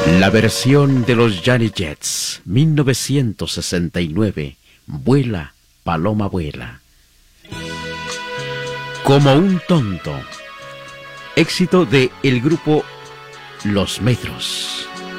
La versión de los Johnny Jets, 1969, Vuela, paloma vuela. Como un tonto, éxito de el grupo Los Metros.